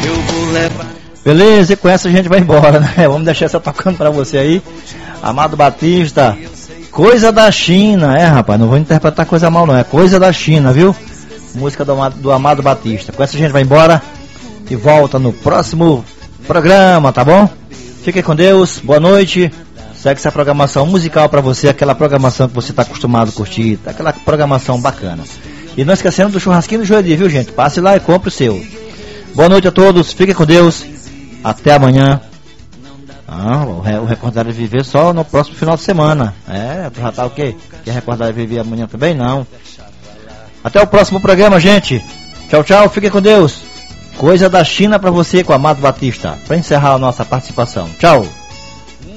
eu vou levar. Beleza, e com essa a gente vai embora, né? Vamos deixar essa tocando pra você aí. Amado Batista, Coisa da China. Rapaz, não vou interpretar coisa mal não, é Coisa da China, viu? Música do Amado Batista. Com essa a gente vai embora e volta no próximo programa, tá bom? Fique com Deus, boa noite. Segue essa programação musical pra você, aquela programação que você tá acostumado a curtir, aquela programação bacana. E não esquecendo do churrasquinho do Joedi, viu, gente? Passe lá e compre o seu. Boa noite a todos, fiquem com Deus. Até amanhã. O Recordar e Viver só no próximo final de semana. Já tá o quê? Quer Recordar e Viver amanhã também? Não. Até o próximo programa, gente. Tchau, tchau, fiquem com Deus. Coisa da China pra você com o Amado Batista. Pra encerrar a nossa participação. Tchau.